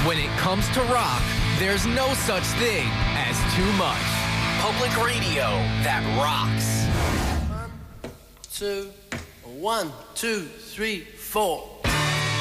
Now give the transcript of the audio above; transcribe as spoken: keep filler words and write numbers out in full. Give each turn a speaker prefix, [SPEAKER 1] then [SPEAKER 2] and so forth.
[SPEAKER 1] When it comes to rock, there's no such thing as too much. Public radio that rocks.
[SPEAKER 2] One, two, one, two, three, four.